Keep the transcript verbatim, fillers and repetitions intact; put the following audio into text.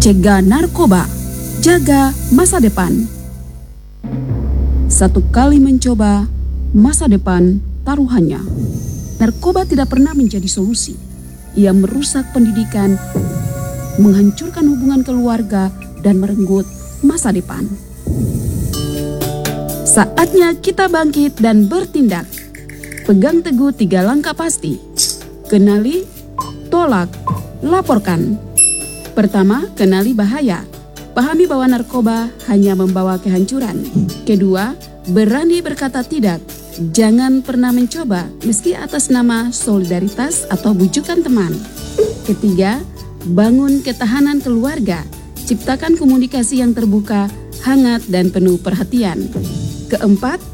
Cegah narkoba, jaga masa depan. Satu kali mencoba, masa depan taruhannya. Narkoba tidak pernah menjadi solusi. Ia merusak pendidikan, menghancurkan hubungan keluarga, dan merenggut masa depan. Saatnya kita bangkit dan bertindak. Pegang teguh tiga langkah pasti. Kenali, tolak, laporkan. Pertama, kenali bahaya. Pahami bahwa narkoba hanya membawa kehancuran. Kedua, berani berkata tidak. Jangan pernah mencoba meski atas nama solidaritas atau bujukan teman. Ketiga, bangun ketahanan keluarga. Ciptakan komunikasi yang terbuka, hangat, dan penuh perhatian. Keempat,